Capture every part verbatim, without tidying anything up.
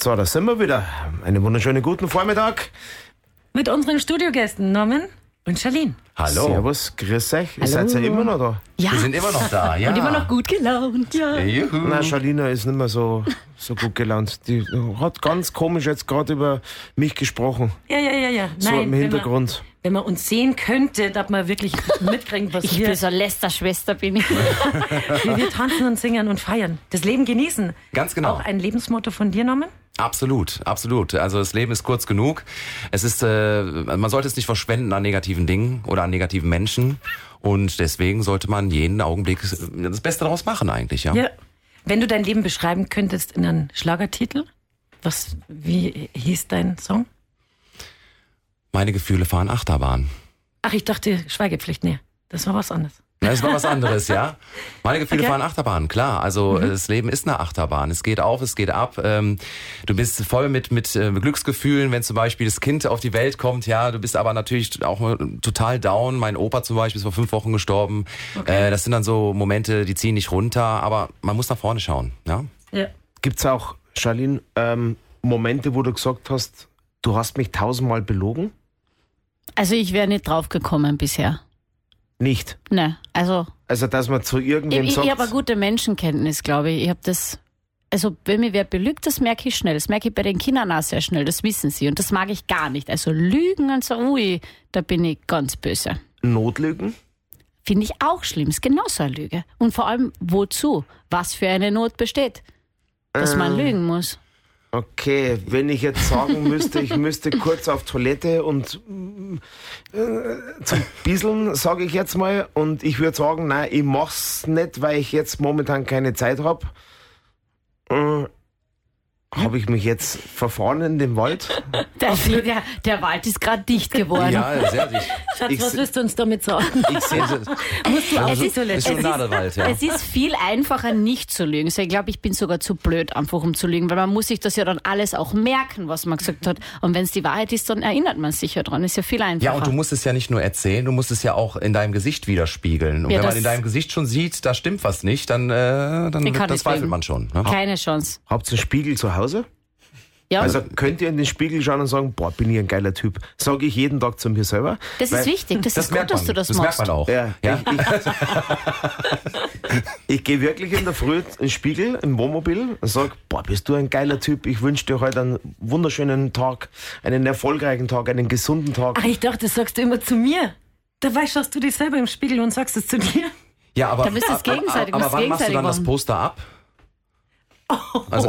So, da sind wir wieder. Einen wunderschönen guten Vormittag. Mit unseren Studiogästen Norman und Charlene. Hallo. Servus, grüß euch. Hallo. Seid ihr immer noch da? Ja. Wir sind immer noch da, ja. Und immer noch gut gelaunt. Ja. Juhu. Nein, Charlene ist nicht mehr so, so gut gelaunt. Die hat ganz komisch jetzt gerade über mich gesprochen. Ja, ja, ja, ja. So im Hintergrund. Wenn man, wenn man uns sehen könnte, dass man wirklich mitkriegen, was Ich wir, bin so Lästerschwester, bin ich. wie wir tanzen und singen und feiern. Das Leben genießen. Ganz genau. Auch ein Lebensmotto von dir, Norman? Absolut, absolut. Also das Leben ist kurz genug. Es ist, äh, man sollte es nicht verschwenden an negativen Dingen oder an negativen Menschen. Und deswegen sollte man jeden Augenblick das Beste daraus machen eigentlich, ja. Ja. Wenn du dein Leben beschreiben könntest in einem Schlagertitel, was, wie hieß dein Song? Meine Gefühle fahren Achterbahn. Ach, ich dachte Schweigepflicht. Nee, das war was anderes. Ja, das war was anderes, ja. Meine Gefühle Okay. fahren Achterbahn, klar. Also mhm. das Leben ist eine Achterbahn. Es geht auf, es geht ab. Ähm, du bist voll mit mit äh, Glücksgefühlen, wenn zum Beispiel das Kind auf die Welt kommt. Ja, du bist aber natürlich auch total down. Mein Opa zum Beispiel ist vor fünf Wochen gestorben. Okay. Äh, das sind dann so Momente, die ziehen nicht runter. Aber man muss nach vorne schauen, ja. Ja. Gibt's auch, Charlene, ähm, Momente, wo du gesagt hast, du hast mich tausendmal belogen? Also ich wäre nicht drauf gekommen bisher. Nicht. Ne, also Also, dass man zu ich, irgendwem ich, sagt... ich habe eine gute Menschenkenntnis, glaube ich. Ich habe das, also wenn mir wer belügt, das merke ich schnell. Das merke ich bei den Kindern auch sehr schnell, das wissen sie. Und das mag ich gar nicht. Also Lügen und so, ui, da bin ich ganz böse. Notlügen? Finde ich auch schlimm, ist genauso eine Lüge. Und vor allem, wozu? Was für eine Not besteht? Dass man lügen muss. Okay, wenn ich jetzt sagen müsste, ich müsste kurz auf Toilette und äh, zum Bisseln, sage ich jetzt mal, und ich würde sagen, nein, ich mach's nicht, weil ich jetzt momentan keine Zeit habe. Äh, habe ich mich jetzt verfahren in dem Wald? Der, der, der Wald ist gerade dicht geworden. Ja, sehr dicht. Schatz, Ich was se- willst du uns damit sagen? Ich sehe es. Musst du auf Es die ist- Toilette? Ist schon Nadelwald, ja. Es ist viel einfacher, nicht zu lügen. Also ich glaube, ich bin sogar zu blöd, einfach um zu lügen, weil man muss sich das ja dann alles auch merken, was man gesagt hat. Und wenn es die Wahrheit ist, dann erinnert man sich ja dran. Ist ja viel einfacher. Ja, und du musst es ja nicht nur erzählen, du musst es ja auch in deinem Gesicht widerspiegeln. Und Ja, wenn man das- in deinem Gesicht schon sieht, da stimmt was nicht, dann, äh, dann Ich kann das nicht zweifelt lügen. man schon. Ne? Keine Chance. Habt ihr einen Spiegel zu Hause? Ja, Also könnt ihr in den Spiegel schauen und sagen, boah, bin ich ein geiler Typ. Sage ich jeden Tag zu mir selber. das Weil- ist wichtig. Das, Das ist merkt gut, man. dass du das, das machst. merkt man auch. Ja, Ja? ich, ich, ich gehe wirklich in der Früh in den Spiegel, im Wohnmobil und sage, boah, bist du ein geiler Typ. Ich wünsche dir heute einen wunderschönen Tag, einen erfolgreichen Tag, einen gesunden Tag. Ach, ich dachte, das sagst du immer zu mir. Dabei schaust du dich selber im Spiegel und sagst es zu dir. Ja, aber, Da müsst ihr es gegenseitig- aber, müsst aber ihr wann machst du gegenseitig dann das machen. Poster ab? Also,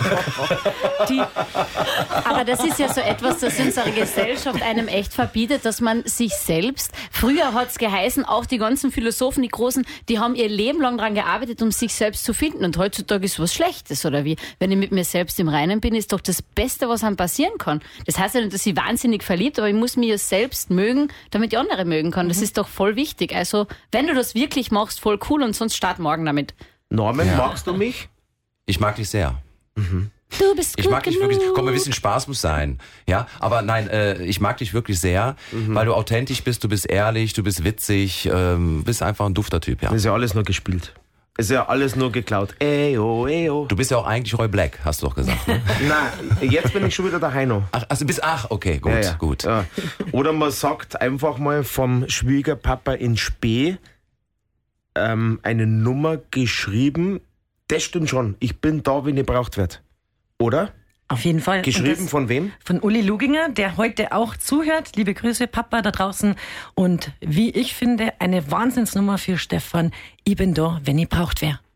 Die, aber das ist ja so etwas, das unsere Gesellschaft einem echt verbietet, dass man sich selbst, früher hat es geheißen, auch die ganzen Philosophen, die Großen, die haben ihr Leben lang daran gearbeitet, um sich selbst zu finden. Und heutzutage ist was Schlechtes, oder wie? Wenn ich mit mir selbst im Reinen bin, ist doch das Beste, was einem passieren kann. Das heißt ja nicht, dass ich wahnsinnig verliebt, aber ich muss mich ja selbst mögen, damit ich andere mögen kann. Das ist doch voll wichtig. Also, wenn du das wirklich machst, voll cool, und sonst start morgen damit. Norman, Ja. magst du mich? ich mag dich sehr. Du bist gut Ich mag dich genug. wirklich, komm, ein bisschen Spaß muss sein. Ja, aber nein, äh, ich mag dich wirklich sehr, weil du authentisch bist, du bist ehrlich, du bist witzig, ähm, bist einfach ein dufter Typ, ja. Das ist ja alles nur gespielt. Ist ja alles nur geklaut. Eyo, eyo. Du bist ja auch eigentlich Roy Black, hast du doch gesagt. Ne? Nein, jetzt bin ich schon wieder der Heino. Ach, also bist, ach, okay, gut, Ja, ja. gut. Ja. Oder man sagt einfach mal vom Schwiegerpapa in Spee ähm, eine Nummer geschrieben. Das stimmt schon. Ich bin da, wenn ihr braucht wird. Oder? Auf jeden Fall. Geschrieben Und das von wem? von Uli Luginger, der heute auch zuhört. Liebe Grüße, Papa da draußen. Und wie ich finde, eine Wahnsinnsnummer für Stefan. Ich bin da, wenn ihr braucht wer.